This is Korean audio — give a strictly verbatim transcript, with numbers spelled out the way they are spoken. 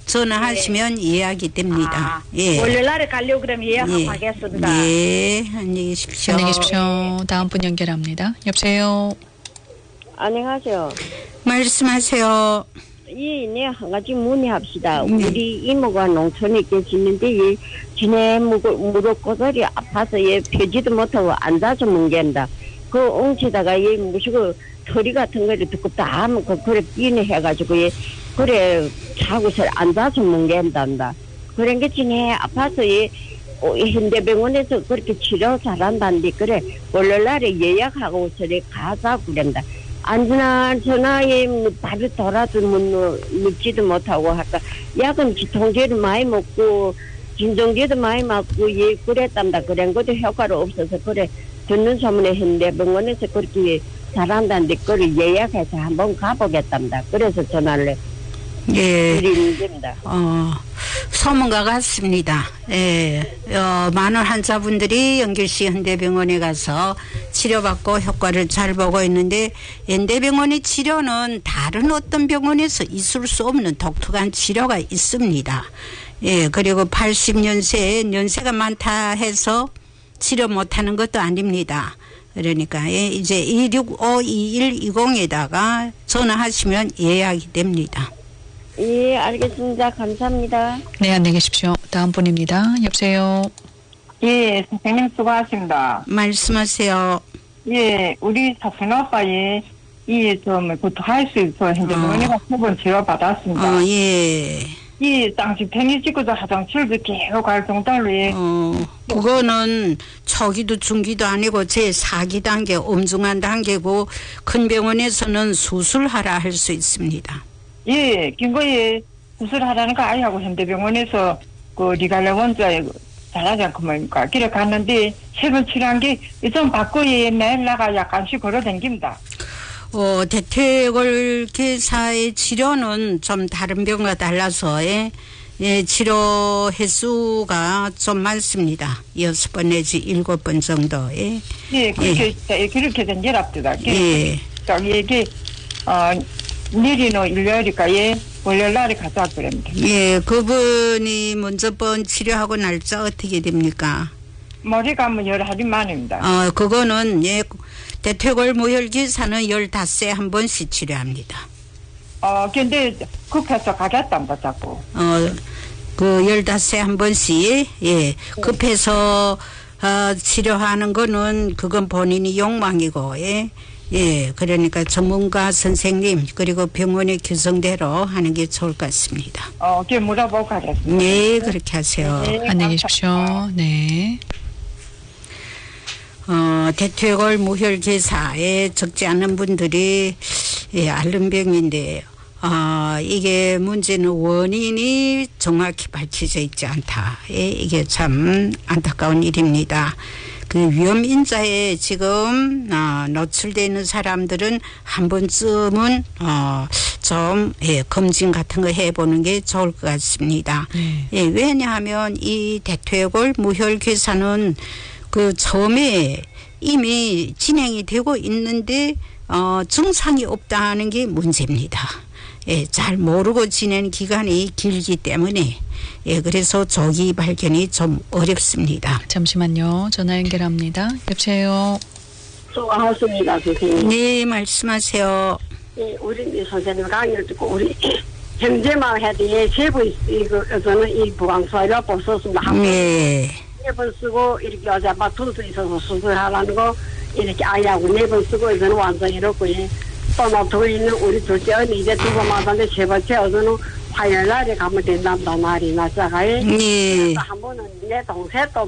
전화하시면 네. 예약이 됩니다. 아, 예. 월요일날에 가려고 그러면 예약하겠습니다. 예. 안녕히 계십시오. 안녕히 계십시오. 다음 분 연결합니다. 여보세요. 안녕하세요. 말씀하세요. 예, 네, 한 가지 문의합시다. 네. 우리 이모가 농촌에 계시는데, 예, 지내 무릎 고달이 아파서, 예, 펴지도 못하고 앉아서 뭉갠다. 그 엉치다가, 예, 무시고, 털이 같은 거를 두껍다 하면, 그, 그래, 비네 해가지고, 예, 그래, 자고서 앉아서 뭉갠단다. 그런 게 지내 아파서, 예, 어, 현대병원에서 그렇게 치료 잘한다는데, 그래, 월요일날에 예약하고, 저래 가자고 그런다. 안전한 전화에 바로 돌아도 묻지도 못하고 할까. 약은 통제도 많이 먹고 진정제도 많이 맞고 예 그랬단다. 그런 것도 효과가 없어서 그래 듣는 소문에 현대병원에서 그렇게 잘한다는데 그걸 예약해서 한번 가보겠답니다. 그래서 전화를 예. 드리는 겁니다. 어, 소문과 같습니다. 예. 어, 많은 환자분들이 영길시 현대병원에 가서 치료받고 효과를 잘 보고 있는데 현대병원의 치료는 다른 어떤 병원에서 있을 수 없는 독특한 치료가 있습니다. 예. 그리고 팔십 년세 연세가 많다 해서 치료 못하는 것도 아닙니다. 그러니까 예, 이제 이육오 이일이공에다가 전화하시면 예약이 됩니다. 예, 알겠습니다. 감사합니다. 네, 안녕히 계십시오. 다음 분입니다. 여보세요. 예, 선생님 수고하십니다. 말씀하세요. 예, 우리 사촌 아빠의 이 좀 구토할 수 있어 현재 병원에가 세 번 치료 받았습니다. 어, 예. 이 땅집행이 찍고도 화장실도 계속 갈 정도로 예. 어, 그거는 초기도 중기도 아니고 제사 기 단계 엄중한 단계고 큰 병원에서는 수술하라 할 수 있습니다. 예, 긴거에 수술하라는 거 아이하고 현대병원에서 그 리갈레 원자에 잘하지 않고 뭡니까 길에 갔는데 세 번 치료한 게 좀 바꾸에 매일 나가 약간씩 걸어다닙니다. 어, 대퇴골 괴사의 치료는 좀 다른 병과 달라서 예, 예, 치료 횟수가 좀 많습니다. 여섯 번 내지 일곱 번 정도에. 예, 그렇게 예. 그렇게 된 결합니다. 예. 이게 어 내리노 일요일이니까 예 월요일 날에 가자 그럽니다. 예, 그분이 먼저 번 치료하고 날짜 어떻게 됩니까? 머리가 뭐 여러 하루 만입니다. 어, 그거는 예. 대퇴골 무혈기사는 열다섯 세 한 번씩 치료합니다. 어, 근데 급해서 가겠답니다, 자꾸. 어, 그 열다섯 세 한 번씩, 예, 급해서, 어, 치료하는 거는 그건 본인이 욕망이고, 예, 예, 그러니까 전문가 선생님, 그리고 병원의 규정대로 하는 게 좋을 것 같습니다. 어, 그게 물어보고 가겠습니다. 네, 그렇게 하세요. 네, 안녕히 계십시오. 네. 어, 대퇴골 무혈기사에 적지 않은 분들이 예, 앓는 병인데 어, 이게 문제는 원인이 정확히 밝혀져 있지 않다. 예, 이게 참 안타까운 일입니다. 그 위험인자에 지금 어, 노출되어 있는 사람들은 한 번쯤은 어, 좀 예, 검진 같은 거 해보는 게 좋을 것 같습니다. 네. 예, 왜냐하면 이 대퇴골 무혈기사는 그 처음에 이미 진행이 되고 있는데 어, 증상이 없다는 게 문제입니다. 예, 잘 모르고 지내는 기간이 길기 때문에 예, 그래서 조기 발견이 좀 어렵습니다. 잠시만요. 전화 연결합니다. 여보세요. 수고하셨습니다, 선생님. 네, 말씀하세요. 예, 우리 선생님 강의를 듣고 우리 형제만 해도 예, 세부 이거 저는 이 부강수화를 보셨습니다. 네. 네 번 쓰고 이렇게 어제 아파트도 있어서 수술하라는 거 이렇게 아이하고 네 번 쓰고 이거는 완전 이렇고 또 노트가 있는 우리 둘째 언니 이제 두 번 맞았는데 세 번째 어제는 화요일 날에 가면 된단다 말이 나자가에 네. 한 번은 내 동생 또